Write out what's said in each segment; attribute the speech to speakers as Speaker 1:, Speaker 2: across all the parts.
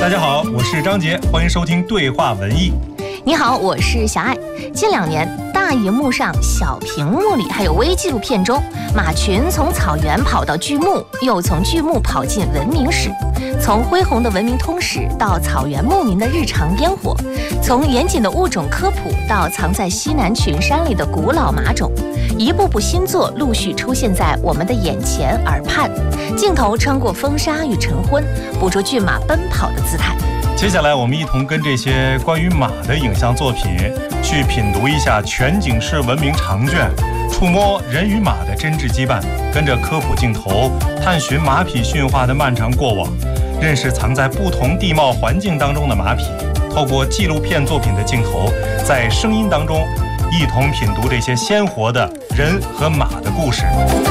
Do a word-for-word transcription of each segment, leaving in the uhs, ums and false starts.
Speaker 1: 大家好，我是张杰，欢迎收听对话文艺。
Speaker 2: 你好，我是小爱。近两年，大荧幕上、小屏幕里，还有微纪录片中，马群从草原跑到巨幕，又从巨幕跑进文明史，从恢宏的文明通史到草原牧民的日常烟火，从严谨的物种科普到藏在西南群山里的古老马种，一部部新作陆续出现在我们的眼前耳畔，镜头穿过风沙与晨昏，捕捉骏马奔跑的姿态。
Speaker 1: 接下来我们一同跟这些关于马的影像作品去品读一下全景式文明长卷，触摸人与马的真挚羁绊，跟着科普镜头探寻马匹驯化的漫长过往，认识藏在不同地貌环境当中的马匹，透过纪录片作品的镜头，在声音当中一同品读这些鲜活的人和马的故事。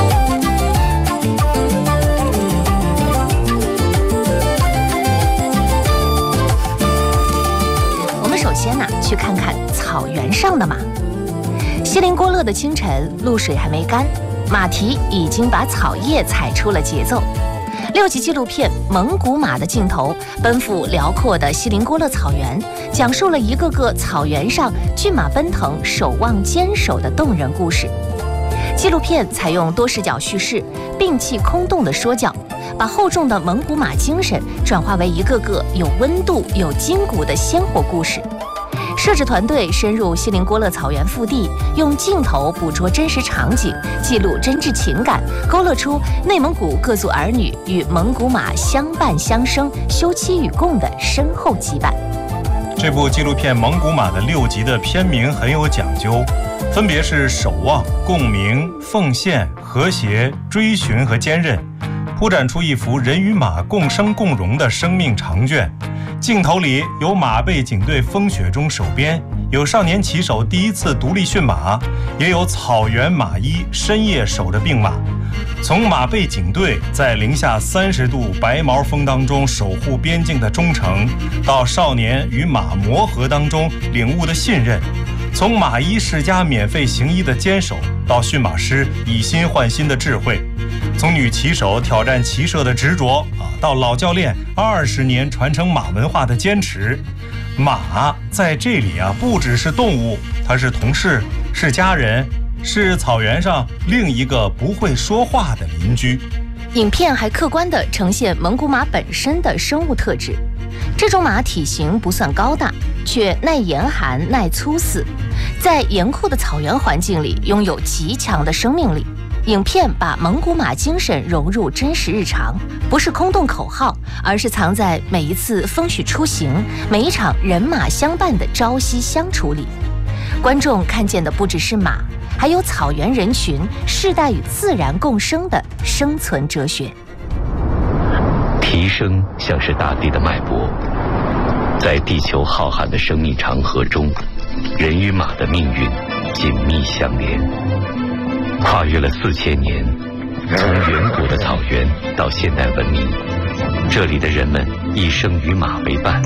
Speaker 2: 首先呢、啊，去看看草原上的马。锡林郭勒的清晨，露水还没干，马蹄已经把草叶踩出了节奏。六集纪录片《蒙古马》的镜头奔赴辽阔的锡林郭勒草原，讲述了一个个草原上骏马奔腾、守望坚守的动人故事。纪录片采用多视角叙事，摒弃空洞的说教，把厚重的蒙古马精神转化为一个个有温度、有筋骨的鲜活故事。摄制团队深入锡林郭勒草原腹地，用镜头捕捉真实场景，记录真挚情感，勾勒出内蒙古各族儿女与蒙古马相伴相生、休戚与共的深厚羁绊。
Speaker 1: 这部纪录片《蒙古马》的六集的片名很有讲究，分别是守望、共鸣、奉献、和谐、追寻和坚韧，铺展出一幅人与马共生共荣的生命长卷。镜头里有马被警队风雪中守边，有少年骑手第一次独立驯马，也有草原马医深夜守着病马。从马背警队在零下三十度白毛风当中守护边境的忠诚，到少年与马磨合当中领悟的信任，从马医世家免费行医的坚守，到驯马师以心换心的智慧，从女骑手挑战骑射的执着啊，到老教练二十年传承马文化的坚持。马在这里啊，不只是动物，它是同事，是家人，是草原上另一个不会说话的邻居。
Speaker 2: 影片还客观地呈现蒙古马本身的生物特质。这种马体型不算高大，却耐严寒、耐粗饲，在严酷的草原环境里拥有极强的生命力。影片把蒙古马精神融入真实日常，不是空洞口号，而是藏在每一次风雪出行、每一场人马相伴的朝夕相处里。观众看见的不只是马，还有草原人群世代与自然共生的生存哲学。
Speaker 3: 蹄声像是大地的脉搏，在地球浩瀚的生命长河中，人与马的命运紧密相连，跨越了四千年，从远古的草原到现代文明，这里的人们一生与马为伴，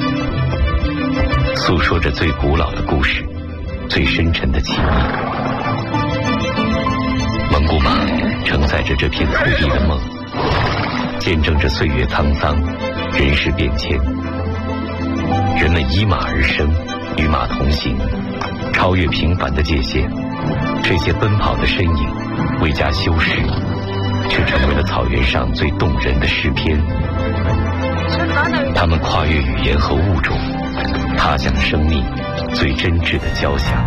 Speaker 3: 诉说着最古老的故事，最深沉的情谊。蒙古马承载着这片土地的梦，见证着岁月沧桑，人事变迁。人们依马而生，与马同行，超越平凡的界限。这些奔跑的身影未加修饰，却成为了草原上最动人的诗篇。他们跨越语言和物种，踏向生命最真挚的交响。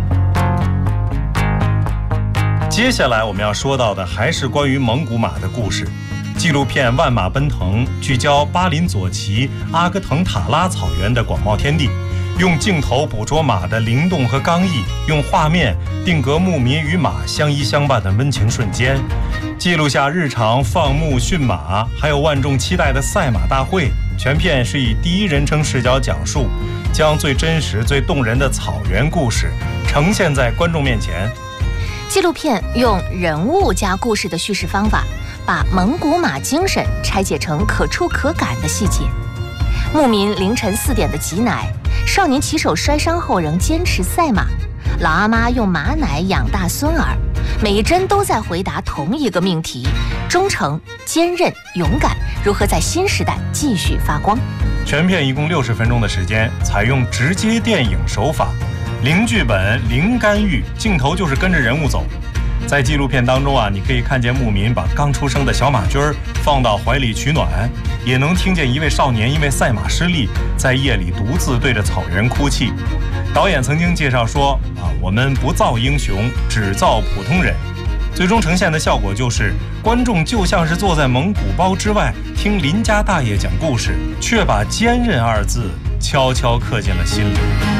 Speaker 1: 接下来我们要说到的还是关于蒙古马的故事。纪录片《万马奔腾》聚焦巴林左旗阿格腾塔拉草原的广袤天地，用镜头捕捉马的灵动和刚毅，用画面定格牧民与马相依相伴的温情瞬间，记录下日常放牧驯马，还有万众期待的赛马大会。全片是以第一人称视角讲述，将最真实最动人的草原故事呈现在观众面前。
Speaker 2: 纪录片用人物加故事的叙事方法，把蒙古马精神拆解成可触可感的细节。牧民凌晨四点的挤奶，少年骑手摔伤后仍坚持赛马，老阿妈用马奶养大孙儿，每一帧都在回答同一个命题：忠诚坚韧、勇敢，如何在新时代继续发光。
Speaker 1: 全片一共六十分钟的时间，采用直接电影手法，零剧本、零干预，镜头就是跟着人物走。在纪录片当中啊，你可以看见牧民把刚出生的小马驹儿放到怀里取暖，也能听见一位少年因为赛马失利，在夜里独自对着草原哭泣。导演曾经介绍说啊，我们不造英雄，只造普通人。最终呈现的效果就是，观众就像是坐在蒙古包之外听邻家大爷讲故事，却把坚韧二字悄悄刻进了心里。